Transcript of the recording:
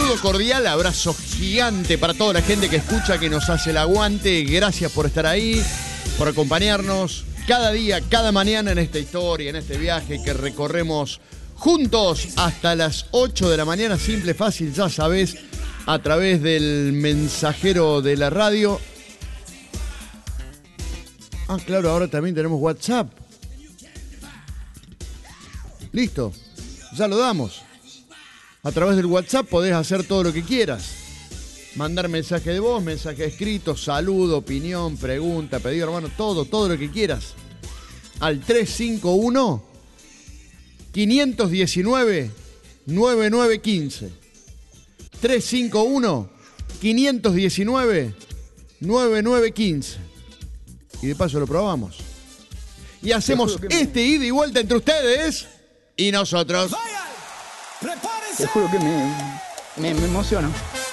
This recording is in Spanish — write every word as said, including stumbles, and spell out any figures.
Saludo cordial, abrazo gigante para toda la gente que escucha, que nos hace el aguante. Gracias por estar ahí, por acompañarnos cada día, cada mañana en esta historia, en este viaje que recorremos juntos hasta las ocho de la mañana. Simple, fácil, ya sabés, a través del mensajero de la radio. Ah, claro, ahora también tenemos WhatsApp. Listo, ya lo damos. A través del WhatsApp podés hacer todo lo que quieras. Mandar mensaje de voz, mensaje escrito, saludo, opinión, pregunta, pedido, hermano, todo, todo lo que quieras. Al tres cinco uno, cinco uno nueve, nueve nueve uno cinco. tres cinco uno, cinco uno nueve, nueve nueve uno cinco. Y de paso lo probamos. Y hacemos este me... ida y vuelta entre ustedes y nosotros. Te juro que me, me, me emociono.